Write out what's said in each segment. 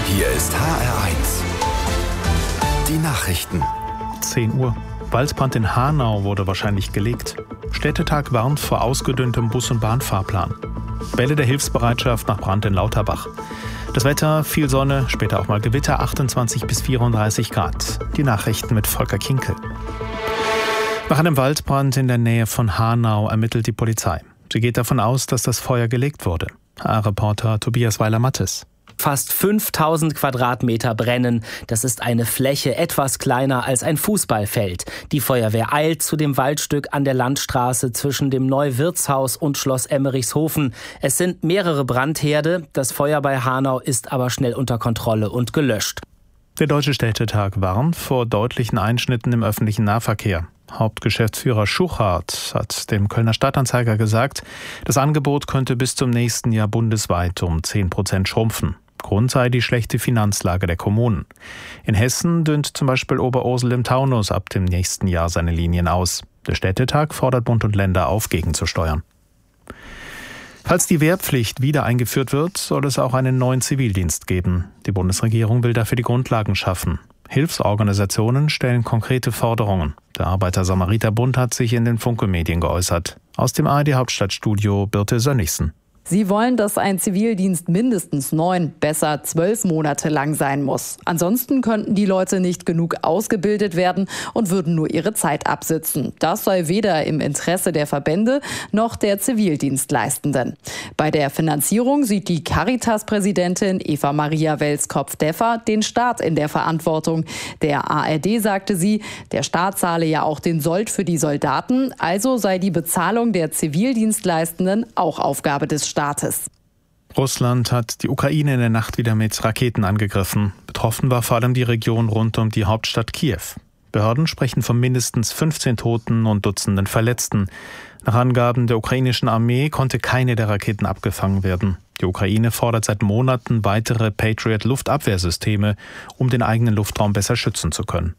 Hier ist HR1. Die Nachrichten. 10 Uhr. Waldbrand in Hanau wurde wahrscheinlich gelegt. Städtetag warnt vor ausgedünntem Bus- und Bahnfahrplan. Welle der Hilfsbereitschaft nach Brand in Lauterbach. Das Wetter, viel Sonne, später auch mal Gewitter, 28 bis 34 Grad. Die Nachrichten mit Volker Kinkel. Nach einem Waldbrand in der Nähe von Hanau ermittelt die Polizei. Sie geht davon aus, dass das Feuer gelegt wurde. HR-Reporter Tobias Weiler-Mattes. Fast 5000 Quadratmeter brennen. Das ist eine Fläche etwas kleiner als ein Fußballfeld. Die Feuerwehr eilt zu dem Waldstück an der Landstraße zwischen dem Neuwirtshaus und Schloss Emmerichshofen. Es sind mehrere Brandherde. Das Feuer bei Hanau ist aber schnell unter Kontrolle und gelöscht. Der Deutsche Städtetag warnt vor deutlichen Einschnitten im öffentlichen Nahverkehr. Hauptgeschäftsführer Schuchart hat dem Kölner Stadtanzeiger gesagt, das Angebot könnte bis zum nächsten Jahr bundesweit um 10% schrumpfen. Grund sei die schlechte Finanzlage der Kommunen. In Hessen dünnt zum Beispiel Oberursel im Taunus ab dem nächsten Jahr seine Linien aus. Der Städtetag fordert Bund und Länder auf, gegenzusteuern. Falls die Wehrpflicht wieder eingeführt wird, soll es auch einen neuen Zivildienst geben. Die Bundesregierung will dafür die Grundlagen schaffen. Hilfsorganisationen stellen konkrete Forderungen. Der Arbeiter-Samariter-Bund hat sich in den Funke-Medien geäußert. Aus dem ARD-Hauptstadtstudio Birte Sönnigsen. Sie wollen, dass ein Zivildienst mindestens 9, besser 12 Monate lang sein muss. Ansonsten könnten die Leute nicht genug ausgebildet werden und würden nur ihre Zeit absitzen. Das sei weder im Interesse der Verbände noch der Zivildienstleistenden. Bei der Finanzierung sieht die Caritas-Präsidentin Eva Maria Welskopf-Deffer den Staat in der Verantwortung. Der ARD sagte sie, der Staat zahle ja auch den Sold für die Soldaten, also sei die Bezahlung der Zivildienstleistenden auch Aufgabe des Staates. Russland hat die Ukraine in der Nacht wieder mit Raketen angegriffen. Betroffen war vor allem die Region rund um die Hauptstadt Kiew. Behörden sprechen von mindestens 15 Toten und Dutzenden Verletzten. Nach Angaben der ukrainischen Armee konnte keine der Raketen abgefangen werden. Die Ukraine fordert seit Monaten weitere Patriot-Luftabwehrsysteme, um den eigenen Luftraum besser schützen zu können.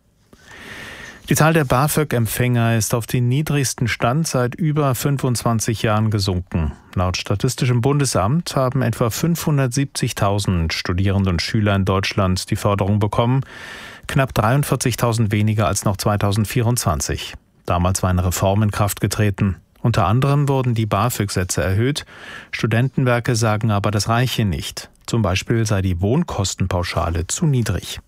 Die Zahl der BAföG-Empfänger ist auf den niedrigsten Stand seit über 25 Jahren gesunken. Laut Statistischem Bundesamt haben etwa 570.000 Studierende und Schüler in Deutschland die Förderung bekommen, knapp 43.000 weniger als noch 2024. Damals war eine Reform in Kraft getreten. Unter anderem wurden die BAföG-Sätze erhöht. Studentenwerke sagen aber, das reiche nicht. Zum Beispiel sei die Wohnkostenpauschale zu niedrig.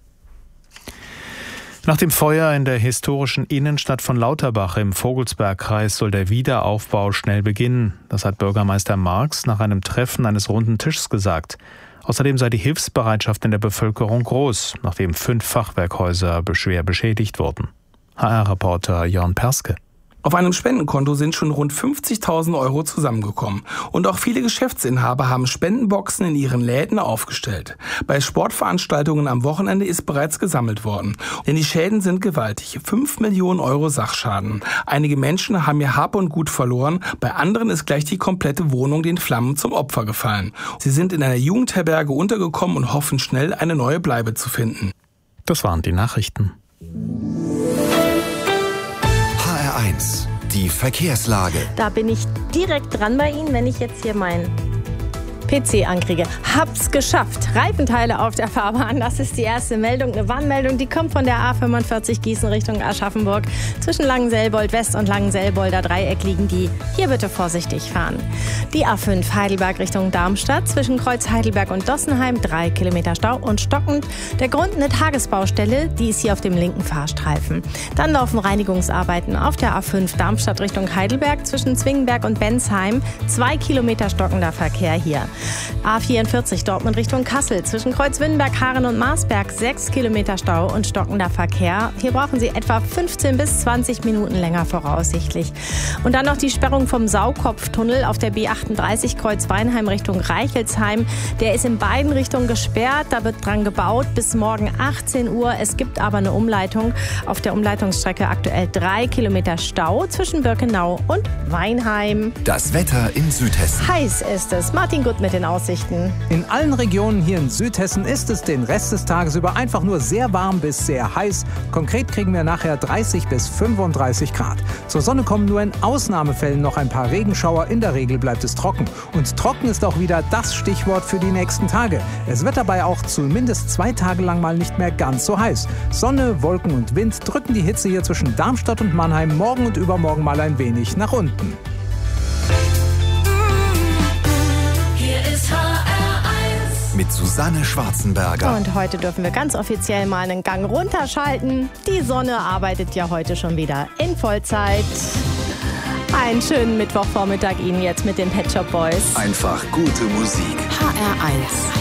Nach dem Feuer in der historischen Innenstadt von Lauterbach im Vogelsbergkreis soll der Wiederaufbau schnell beginnen. Das hat Bürgermeister Marx nach einem Treffen eines runden Tischs gesagt. Außerdem sei die Hilfsbereitschaft in der Bevölkerung groß, nachdem 5 Fachwerkhäuser schwer beschädigt wurden. HR-Reporter Jörn Perske. Auf einem Spendenkonto sind schon rund 50.000 € zusammengekommen. Und auch viele Geschäftsinhaber haben Spendenboxen in ihren Läden aufgestellt. Bei Sportveranstaltungen am Wochenende ist bereits gesammelt worden. Denn die Schäden sind gewaltig. 5 Millionen € Sachschaden. Einige Menschen haben ihr Hab und Gut verloren. Bei anderen ist gleich die komplette Wohnung den Flammen zum Opfer gefallen. Sie sind in einer Jugendherberge untergekommen und hoffen schnell eine neue Bleibe zu finden. Das waren die Nachrichten. HR1, die Verkehrslage. Da bin ich direkt dran bei Ihnen, wenn ich jetzt hier meinen PC ankriege. Hab's geschafft. Reifenteile auf der Fahrbahn. Das ist die erste Meldung. Eine Warnmeldung, die kommt von der A45 Gießen Richtung Aschaffenburg. Zwischen Langenselbold West und Langenselbolder Dreieck liegen die. Hier bitte vorsichtig fahren. Die A5 Heidelberg Richtung Darmstadt. Zwischen Kreuz Heidelberg und Dossenheim 3 Kilometer Stau und stockend. Der Grund eine Tagesbaustelle, die ist hier auf dem linken Fahrstreifen. Dann laufen Reinigungsarbeiten auf der A5 Darmstadt Richtung Heidelberg. Zwischen Zwingenberg und Bensheim 2 Kilometer stockender Verkehr hier. A44 Dortmund Richtung Kassel. Zwischen Kreuzwindenberg, Haaren und Marsberg 6 Kilometer Stau und stockender Verkehr. Hier brauchen Sie etwa 15 bis 20 Minuten länger voraussichtlich. Und dann noch die Sperrung vom Saukopftunnel auf der B38 Kreuz-Weinheim Richtung Reichelsheim. Der ist in beiden Richtungen gesperrt. Da wird dran gebaut bis morgen 18 Uhr. Es gibt aber eine Umleitung. Auf der Umleitungsstrecke aktuell 3 Kilometer Stau zwischen Birkenau und Weinheim. Das Wetter in Südhessen. Heiß ist es. Martin Gutz und mit den Aussichten. In allen Regionen hier in Südhessen ist es den Rest des Tages über einfach nur sehr warm bis sehr heiß. Konkret kriegen wir nachher 30 bis 35 Grad. Zur Sonne kommen nur in Ausnahmefällen noch ein paar Regenschauer. In der Regel bleibt es trocken. Und trocken ist auch wieder das Stichwort für die nächsten Tage. Es wird dabei auch zumindest 2 Tage lang mal nicht mehr ganz so heiß. Sonne, Wolken und Wind drücken die Hitze hier zwischen Darmstadt und Mannheim morgen und übermorgen mal ein wenig nach unten. Hier ist HR1 mit Susanne Schwarzenberger. Und heute dürfen wir ganz offiziell mal einen Gang runterschalten. Die Sonne arbeitet ja heute schon wieder in Vollzeit. Einen schönen Mittwochvormittag Ihnen jetzt mit den Pet Shop Boys. Einfach gute Musik. HR1